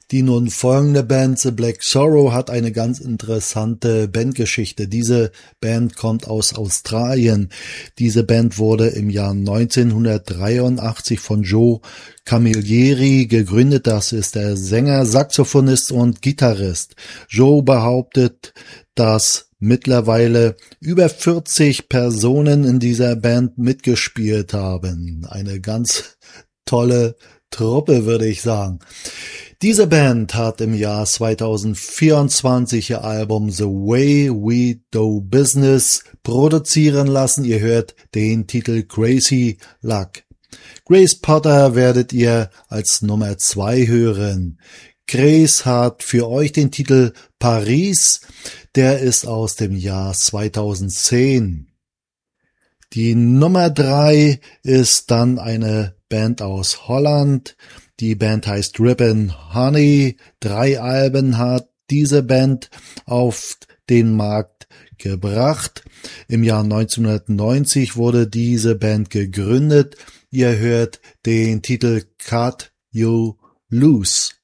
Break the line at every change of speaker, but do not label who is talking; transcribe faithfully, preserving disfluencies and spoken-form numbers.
Die nun folgende Band, The Black Sorrow, hat eine ganz interessante Bandgeschichte. Diese Band kommt aus Australien. Diese Band wurde im Jahr neunzehnhundertdreiundachtzig von Joe Camilleri gegründet. Das ist der Sänger, Saxophonist und Gitarrist. Joe behauptet, dass mittlerweile über vierzig Personen in dieser Band mitgespielt haben. Eine ganz tolle Truppe, würde ich sagen. Diese Band hat im Jahr zweitausendvierundzwanzig ihr Album The Way We Do Business produzieren lassen. Ihr hört den Titel Crazy Luck. Grace Potter werdet ihr als Nummer zwei hören. Grace hat für euch den Titel Paris. Der ist aus dem Jahr zweitausendzehn. Die Nummer drei ist dann eine Band aus Holland. Die Band heißt Ribbon Honey. Drei Alben hat diese Band auf den Markt gebracht. Im Jahr neunzehnhundertneunzig wurde diese Band gegründet. Ihr hört den Titel Cut You Loose.